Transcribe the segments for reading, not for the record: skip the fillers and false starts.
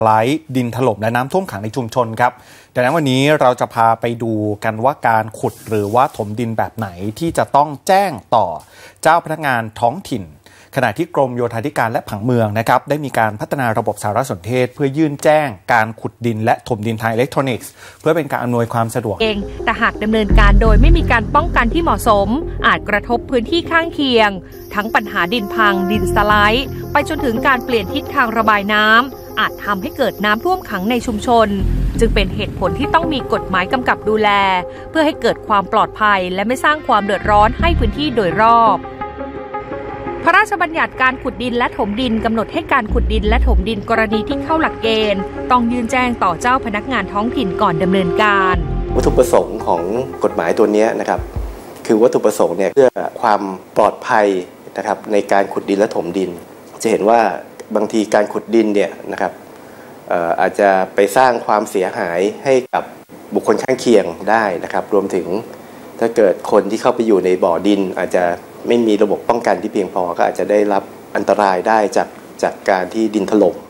ไลท์ดินถล่มและน้ำท่วมขังในชุมชนครับดังนั้นวันนี้เราจะพาไปดูกันว่าการขุดหรือว่าถมดินแบบไหนที่จะต้องแจ้งต่อเจ้าพนักงานท้องถิ่นขณะที่กรมโยธาธิการและผังเมืองนะครับได้มีการพัฒนาระบบสารสนเทศเพื่อยื่นแจ้งการขุดดินและถมดินทางอิเล็กทรอนิกส์เพื่อเป็นการอำนวยความสะดวกแต่หากดำเนินการโดยไม่มีการป้องกันที่เหมาะสมอาจกระทบพื้นที่ข้างเคียงทั้งปัญหาดินพังดินสไลด์ไปจนถึงการเปลี่ยนทิศทางระบายน้ำอาจทำให้เกิดน้ำท่วมขังในชุมชนจึงเป็นเหตุผลที่ต้องมีกฎหมายกำกับดูแลเพื่อให้เกิดความปลอดภัยและไม่สร้างความเดือดร้อนให้พื้นที่โดยรอบพระราชบัญญัติการขุดดินและถมดินกำหนดให้การขุดดินและถมดินกรณีที่เข้าหลักเกณฑ์ต้องยื่นแจ้งต่อเจ้าพนักงานท้องถิ่นก่อนดำเนินการวัตถุประสงค์ของกฎหมายตัวนี้นะครับคือวัตถุประสงค์เนี่ยเพื่อความปลอดภัยนะครับในการขุดดินและถมดินจะเห็นว่าบางทีการขุดดินเนี่ยนะครับอาจจะไปสร้างความเสียหายให้กับบุคคลข้างเคียงได้นะครับรวมถึงถ้าเกิดคนที่เข้าไปอยู่ในบ่อดินอาจจะไม่มีระบบป้องกันที่เพียงพอก็อาจจะได้รับอันตรายได้จากการที่ดินถล่ม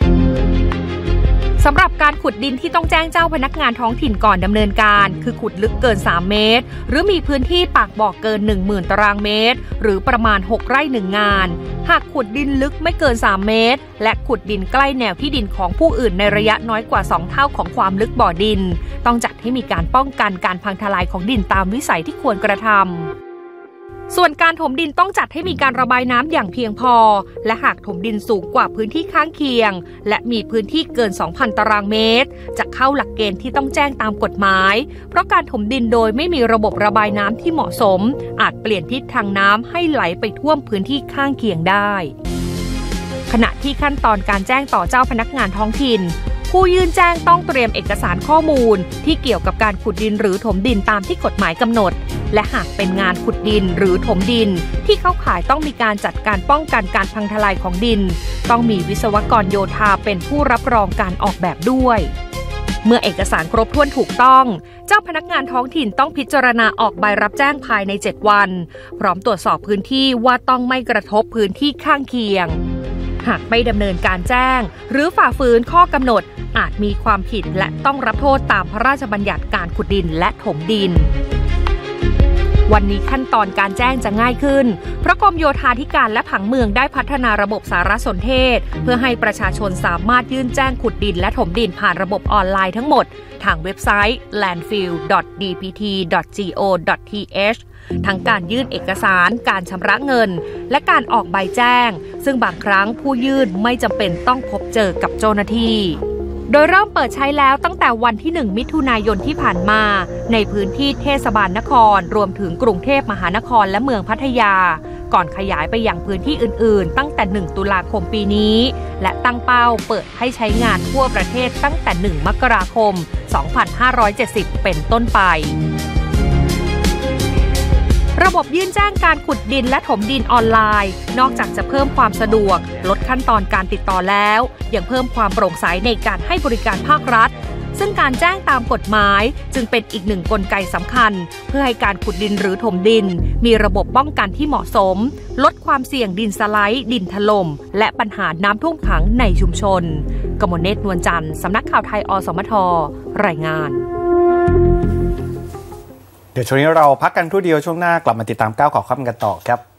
สำหรับการขุดดินที่ต้องแจ้งเจ้าพนักงานท้องถิ่นก่อนดำเนินการคือขุดลึกเกิน3เมตรหรือมีพื้นที่ปากบ่อเกิน 10,000 ตารางเมตรหรือประมาณ6 ไร่1 งานหากขุดดินลึกไม่เกิน3เมตรและขุดดินใกล้แนวที่ดินของผู้อื่นในระยะน้อยกว่า2เท่าของความลึกบ่อดินต้องจัดให้มีการป้องกันการพังทลายของดินตามวิสัยที่ควรกระทำส่วนการถมดินต้องจัดให้มีการระบายน้ำอย่างเพียงพอและหากถมดินสูงกว่าพื้นที่ข้างเคียงและมีพื้นที่เกิน 2,000 ตารางเมตรจะเข้าหลักเกณฑ์ที่ต้องแจ้งตามกฎหมายเพราะการถมดินโดยไม่มีระบบระบายน้ำที่เหมาะสมอาจเปลี่ยนทิศทางน้ำให้ไหลไปท่วมพื้นที่ข้างเคียงได้ขณะที่ขั้นตอนการแจ้งต่อเจ้าพนักงานท้องถิ่นผู้ยื่นแจ้งต้องเตรียมเอกสารข้อมูลที่เกี่ยวกับการขุดดินหรือถมดินตามที่กฎหมายกำหนดและหากเป็นงานขุดดินหรือถมดินที่เข้าข่ายต้องมีการจัดการป้องกันการพังทลายของดินต้องมีวิศวกรโยธาเป็นผู้รับรองการออกแบบด้วยเมื่อเอกสารครบถ้วนถูกต้องเจ้าพนักงานท้องถิ่นต้องพิจารณาออกใบรับแจ้งภายใน7 วันพร้อมตรวจสอบพื้นที่ว่าต้องไม่กระทบพื้นที่ข้างเคียงหากไม่ดำเนินการแจ้งหรือฝ่าฝืนข้อกำหนดอาจมีความผิดและต้องรับโทษตามพระราชบัญญัติการขุดดินและถมดินวันนี้ขั้นตอนการแจ้งจะง่ายขึ้นเพราะกรมโยธาธิการและผังเมืองได้พัฒนาระบบสารสนเทศเพื่อให้ประชาชนสามารถยื่นแจ้งขุดดินและถมดินผ่านระบบออนไลน์ทั้งหมดทางเว็บไซต์ landfill.dpt.go.th ทั้งการยื่นเอกสารการชำระเงินและการออกใบแจ้งซึ่งบางครั้งผู้ยื่นไม่จำเป็นต้องพบเจอกับเจ้าหน้าที่โดยเริ่มเปิดใช้แล้วตั้งแต่วันที่1 มิถุนายนที่ผ่านมาในพื้นที่เทศบาลนครรวมถึงกรุงเทพมหานครและเมืองพัทยาก่อนขยายไปยังพื้นที่อื่นๆตั้งแต่1 ตุลาคมปีนี้และตั้งเป้าเปิดให้ใช้งานทั่วประเทศตั้งแต่1 มกราคม 2570 เป็นต้นไประบบยื่นแจ้งการขุดดินและถมดินออนไลน์นอกจากจะเพิ่มความสะดวกลดขั้นตอนการติดต่อแล้วยังเพิ่มความโปร่งใสในการให้บริการภาครัฐซึ่งการแจ้งตามกฎหมายจึงเป็นอีกหนึ่งกลไกสำคัญเพื่อให้การขุดดินหรือถมดินมีระบบป้องกันที่เหมาะสมลดความเสี่ยงดินสไลด์ดินถล่มและปัญหาน้ำท่วมขังในชุมชนกมลเนตร นวลจันทร์สำนักข่าวไทยอสมทรายงานเดี๋ยวช่วงนี้เราพักกันครู่เดียวช่วงหน้ากลับมาติดตาม9 ข่าวค่ำกันต่อครับ